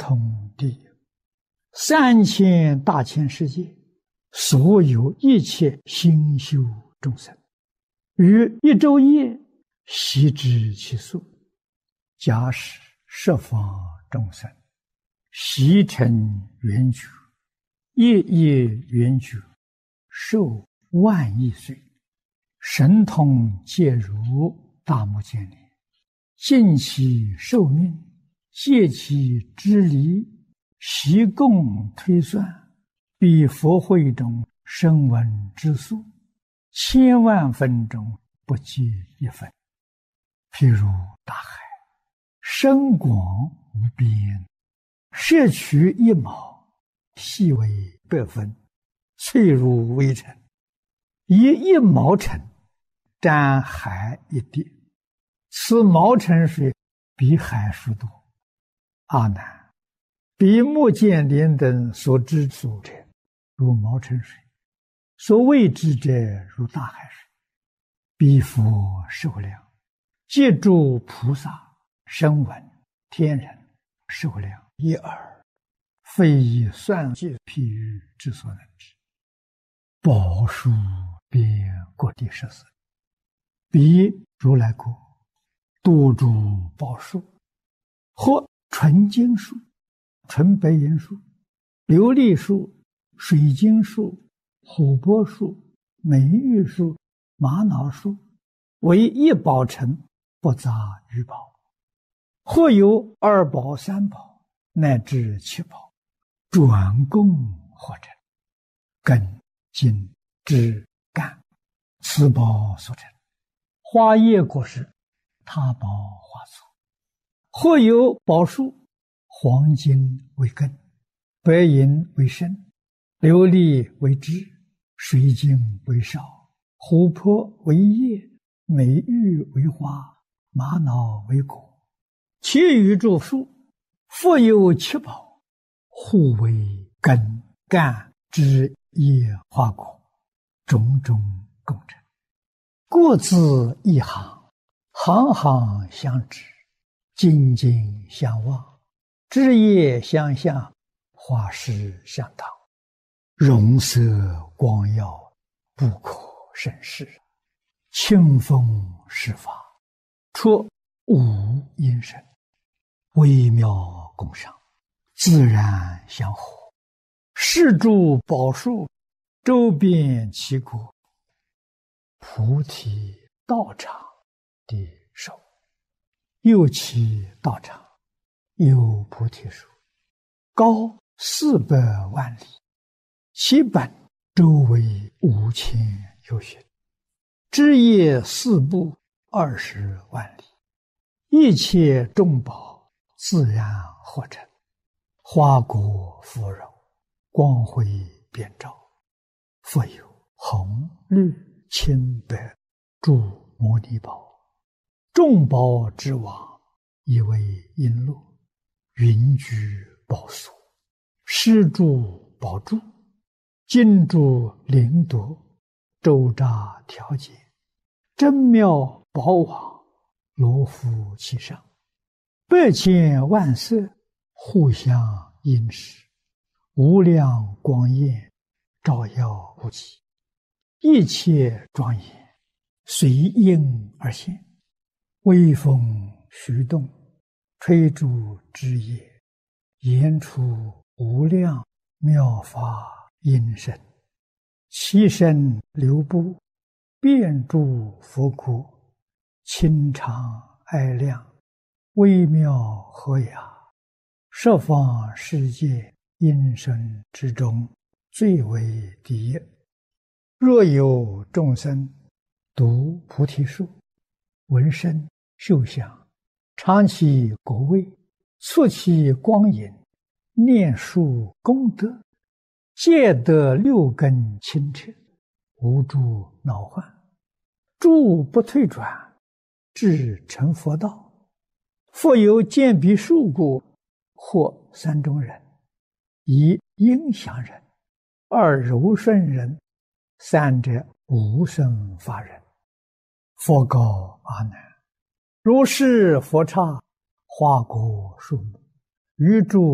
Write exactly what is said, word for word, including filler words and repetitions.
通地，三千大千世界所有一切心修众生，于一昼夜悉知其数。假使十方众生悉成圆觉，夜夜圆觉，寿万亿岁，神通皆如大目犍连，尽其寿命，借其支离，悉共推算，彼佛会中声闻之数，千万分中不计一分。譬如大海，深广无边，摄取一毛，细为百分，脆如微尘，以一毛尘沾海一滴，此毛尘水比海数多。阿难，彼目犍连等所知数者，如毛尘水；所谓之者，如大海水。彼佛寿量，借诸菩萨、声闻、天人寿量一耳，非以算计譬喻之所能知。宝树遍各地十四，彼如来国，多诸宝树，或纯金树、纯白银树、琉璃树、水晶树、琥珀树、美玉树、玛瑙树，为一宝城，不杂余宝。或有二宝、三宝，乃至七宝，转供或成，根、茎、枝、干，此宝所成。花叶果实，他宝花簇。或有宝树，黄金为根，白银为身，琉璃为枝，水晶为少，琥珀为叶，美玉为花，玛瑙为果。其余诸树，复有七宝，互为根、干、枝、叶、花果，种种共成。各自一行，行行相知，茎茎相望，枝叶相向，花实相当，容色光耀，不可胜视。清风施法，出无因声，微妙共赏，自然相合。是诸宝树，周遍其国，菩提道场的手，右其道场有菩提树，高四百万里，其本周围五千由旬，枝叶四部二十万里，一切众宝自然合成，花果芙蓉，光辉遍照，复有红、绿、青、白诸摩尼宝，众宝之王，以为璎珞，云居宝所，施诸宝柱，金珠灵夺，周匝调节，真妙宝网，罗敷其上，百千万色，互相映饰，无量光焰，照耀无极，一切庄严，随应而现，微风徐动，吹诸枝叶，言出无量妙法音声，其声流布，遍诸佛国，清长哀亮，微妙和雅，十方世界音声之中，最为第一。若有众生读菩提树，闻声嗅香，尝其果味，触其光影，念树功德，皆得六根清澈，无诸恼患，诸不退转，至成佛道。复有见彼树故，或三种人：一应祥人，二柔顺人，三者无生法忍。佛告阿难：如是佛刹，花果树木，于诸